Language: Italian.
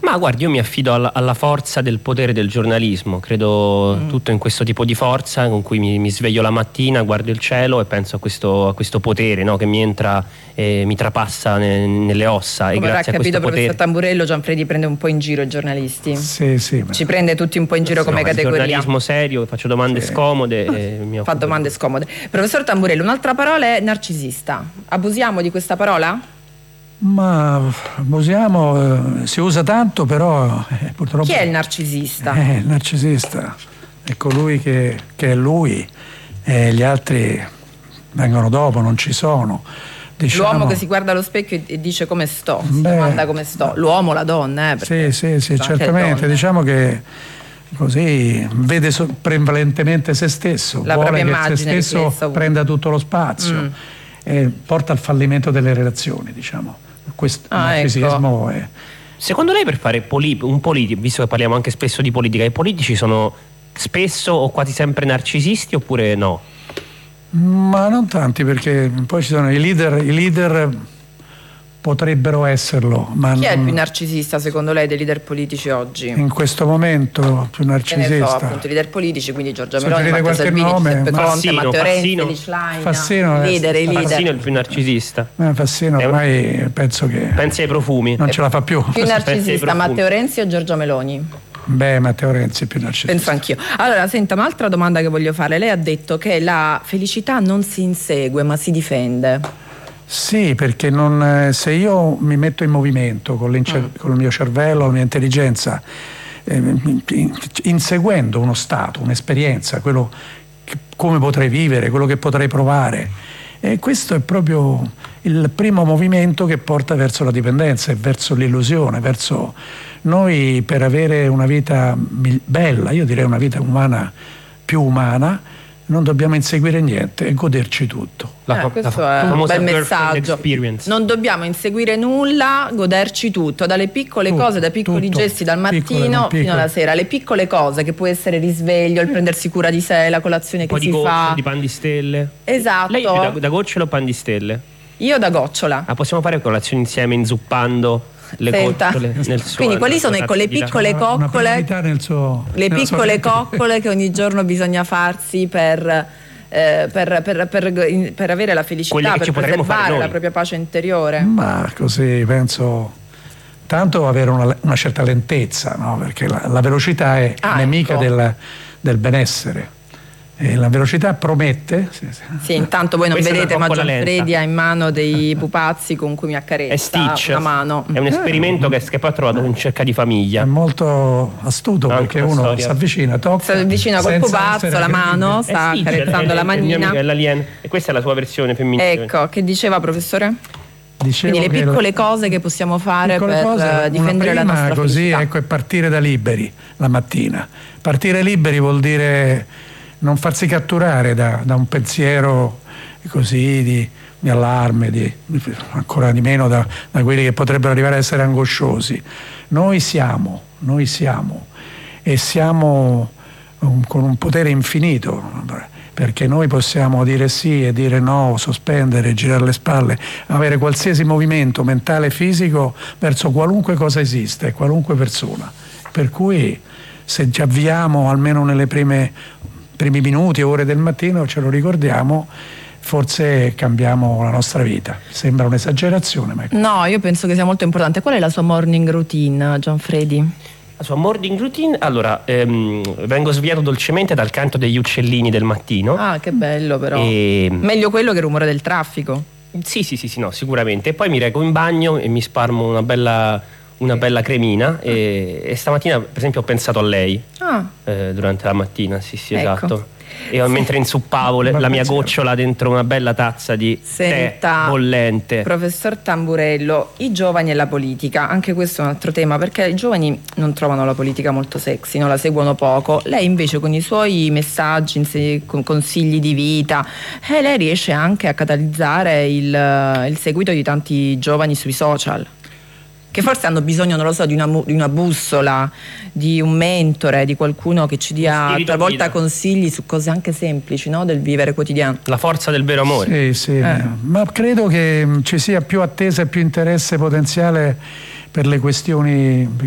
Ma guardi, io mi affido alla forza del potere del giornalismo, credo tutto in questo tipo di forza con cui mi sveglio la mattina, guardo il cielo e penso a questo potere, no, che mi entra e mi trapassa nelle ossa. Come e grazie avrà a questo capito professor potere... Tamburello, Gianfredi prende un po' in giro i giornalisti. Sì. Ci prende tutti un po' in giro come categoria. Giornalismo serio, faccio domande scomode e mi Fa domande scomode. Professor Tamburello, un'altra parola è narcisista. Abusiamo di questa parola? Ma usiamo, si usa tanto, però purtroppo... Chi è il narcisista? Il narcisista è colui che è lui, e gli altri vengono dopo, non ci sono. Diciamo... L'uomo che si guarda allo specchio e dice come sto, si Beh, domanda come sto. L'uomo, la donna, sì, certamente. Diciamo che così vede prevalentemente se stesso, la vuole propria che se stesso prenda tutto lo spazio e porta al fallimento delle relazioni, diciamo. Questo narcisismo è... Secondo lei, per fare un politico, visto che parliamo anche spesso di politica, i politici sono spesso o quasi sempre narcisisti oppure no? Ma non tanti, perché poi ci sono i leader potrebbero esserlo, ma chi è il più narcisista secondo lei dei leader politici oggi? In questo momento più narcisista? Che ne so, appunto, i leader politici, quindi Giorgia Meloni, Matteo Salvini, nome? Giuseppe Conte, Matteo Renzi, Fassino. Felix Schlein, Fassino i leader. Fassino è il più narcisista. Fassino ormai penso che... Pensi ai profumi. Non ce la fa più. Più narcisista, Matteo Renzi o Giorgia Meloni? Beh, Matteo Renzi è più narcisista. Penso anch'io. Allora, senta, un'altra domanda che voglio fare. Lei ha detto che la felicità non si insegue, ma si difende. Sì, perché se io mi metto in movimento con il mio cervello, la mia intelligenza, inseguendo uno stato, un'esperienza, come potrei vivere, quello che potrei provare, e questo è proprio il primo movimento che porta verso la dipendenza e verso l'illusione, verso noi, per avere una vita bella, io direi una vita umana, più umana, non dobbiamo inseguire niente e goderci tutto. Questo è un bel messaggio. Non dobbiamo inseguire nulla, goderci tutto, dalle piccole cose, dai piccoli gesti, dal mattino fino alla sera. Le piccole cose, che può essere il risveglio, il prendersi cura di sé, la colazione che si fa. Di pan di stelle. Esatto. Lei è più da gocciolo o pan di stelle? Io da gocciola. Possiamo fare colazione insieme inzuppando le gocciole nel suo... Quindi quali sono le piccole coccole, coccole che ogni giorno bisogna farsi per avere la felicità, per preservare la propria pace interiore? Ma così penso, tanto avere una certa lentezza, no? Perché la velocità è nemica del benessere. E la velocità promette. Sì, intanto voi non vedete, ma Gianfredi ha in mano dei pupazzi con cui mi accarezza la mano. È un esperimento che poi ha trovato in cerca di famiglia. È molto astuto, perché uno si avvicina, tocca. Si avvicina col pupazzo, la mano, sta accarezzando la manina. E questa è la sua versione femminile. Ecco, che diceva, professore? Dicevo quindi le piccole cose che possiamo fare per difendere la nostra felicità. Ecco, è partire da liberi la mattina. Partire liberi vuol dire non farsi catturare da un pensiero così di allarme, ancora di meno da quelli che potrebbero arrivare a essere angosciosi. Noi siamo e siamo con un potere infinito, perché noi possiamo dire sì e dire no, sospendere, girare le spalle, avere qualsiasi movimento mentale e fisico verso qualunque cosa esiste, qualunque persona. Per cui se ci avviamo almeno nelle primi minuti, ore del mattino, ce lo ricordiamo, forse cambiamo la nostra vita. Sembra un'esagerazione, ma no, io penso che sia molto importante. Qual è la sua morning routine, Gianfredi? La sua morning routine? Allora, vengo svegliato dolcemente dal canto degli uccellini del mattino. Ah, che bello però. Meglio quello che il rumore del traffico. Sì, no, sicuramente. E poi mi reco in bagno e mi spalmo una bella cremina e stamattina per esempio ho pensato a lei durante la mattina, sì, ecco. Esatto. E mentre inzuppavo la mia gocciola dentro una bella tazza di tè bollente. Professor Tamburello, i giovani e la politica, anche questo è un altro tema, perché i giovani non trovano la politica molto sexy, non la seguono poco. Lei invece con i suoi messaggi, con consigli di vita, lei riesce anche a catalizzare il seguito di tanti giovani sui social, che forse hanno bisogno, non lo so, di una bussola, di un mentore, di qualcuno che ci dia talvolta consigli su cose anche semplici, no? Del vivere quotidiano. La forza del vero amore. Sì. Ma credo che ci sia più attesa e più interesse potenziale per le questioni